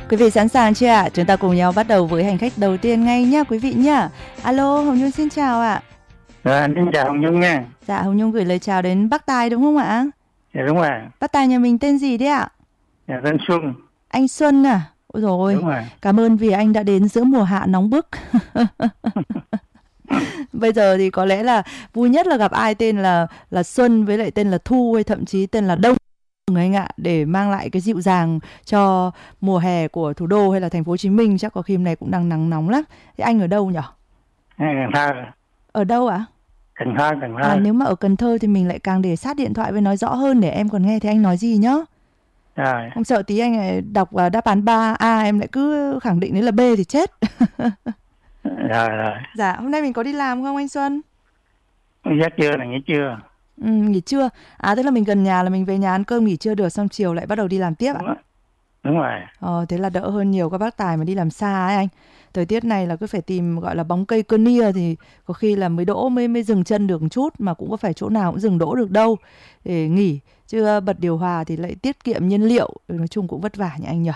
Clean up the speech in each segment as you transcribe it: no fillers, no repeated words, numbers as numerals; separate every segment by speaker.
Speaker 1: Quý vị sẵn sàng chưa ạ? Chúng ta cùng nhau bắt đầu với hành khách đầu tiên ngay nhá quý vị nhá. Alo, Hồng Nhung xin chào ạ.
Speaker 2: Anh xin chào Hồng Nhung nha.
Speaker 1: Dạ, Hồng Nhung gửi lời chào đến bác Tài đúng không ạ?
Speaker 2: Dạ đúng rồi.
Speaker 1: Bác Tài nhà mình tên gì đấy ạ?
Speaker 2: Dạ tên Xuân.
Speaker 1: Anh Xuân à? Ôi dồi ôi,
Speaker 2: Đúng rồi.
Speaker 1: cảm ơn vì anh đã đến giữa mùa hạ nóng bức. Bây giờ thì có lẽ là vui nhất là gặp ai tên là Xuân với lại tên là Thu hay thậm chí tên là Đông anh ạ, để mang lại cái dịu dàng cho mùa hè của thủ đô hay là thành phố Hồ Chí Minh. Chắc có khi hôm nay cũng đang nắng nóng lắm. Thế anh ở đâu nhỉ?
Speaker 2: Cần Thơ.
Speaker 1: Ở đâu ạ?
Speaker 2: Cần Thơ.
Speaker 1: À, nếu mà ở Cần Thơ thì mình lại càng để sát điện thoại với nói rõ hơn để em còn nghe thấy anh nói gì nhá.
Speaker 2: Rồi.
Speaker 1: Không sợ tí anh lại đọc đáp án 3A em lại cứ khẳng định đấy là B thì chết.
Speaker 2: Rồi.
Speaker 1: Dạ, hôm nay mình có đi làm không anh Xuân?
Speaker 2: Giấc trưa là nghỉ trưa.
Speaker 1: Nghỉ trưa. À, tức là mình gần nhà là mình về nhà ăn cơm nghỉ trưa được, xong chiều lại bắt đầu đi làm tiếp ạ?
Speaker 2: Đúng rồi.
Speaker 1: Thế là đỡ hơn nhiều các bác Tài mà đi làm xa ấy anh. Thời tiết này là cứ phải tìm gọi là bóng cây cơ nia thì có khi là mới đỗ mới dừng chân được một chút, mà cũng có phải chỗ nào cũng dừng đỗ được đâu để nghỉ. Chứ bật điều hòa thì lại tiết kiệm nhiên liệu, nói chung cũng vất vả nhỉ anh nhỉ.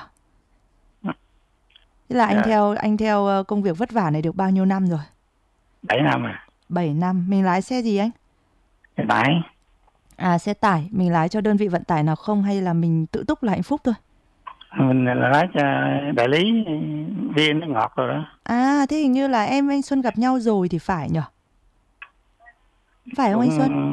Speaker 1: Thế là anh theo công việc vất vả này được bao nhiêu năm rồi?
Speaker 2: 7 năm rồi.
Speaker 1: 7 năm. Mình lái xe gì anh?
Speaker 2: Xe tải.
Speaker 1: À, xe tải. Mình lái cho đơn vị vận tải nào không hay là mình tự túc là hạnh phúc thôi?
Speaker 2: Mình là lái cho đại lý viên nước ngọt rồi đó.
Speaker 1: À, thế hình như là anh Xuân gặp nhau rồi thì phải nhỉ? Phải không anh Xuân?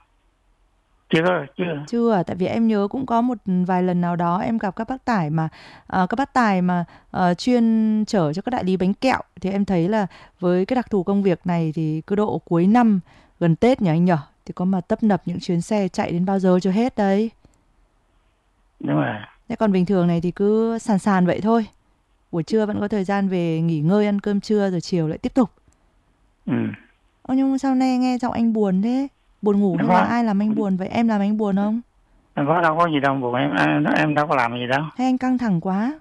Speaker 1: Chưa, tại vì em nhớ cũng có một vài lần nào đó em gặp các bác tải mà các bác tài mà chuyên chở cho các đại lý bánh kẹo, thì em thấy là với cái đặc thù công việc này thì cứ độ cuối năm gần Tết nhỉ anh nhỉ, thì có mà tấp nập những chuyến xe chạy đến bao giờ cho hết đấy.
Speaker 2: Đúng rồi.
Speaker 1: Thế còn bình thường này thì cứ sàn sàn vậy thôi. Buổi trưa vẫn có thời gian về nghỉ ngơi ăn cơm trưa rồi chiều lại tiếp tục. Nhưng mà sao nay nghe giọng anh buồn thế? Buồn ngủ hay là ai làm anh buồn vậy? Em làm anh buồn không?
Speaker 2: Đâu có gì đâu buồn, em đâu có làm gì đâu.
Speaker 1: Hay anh căng thẳng quá?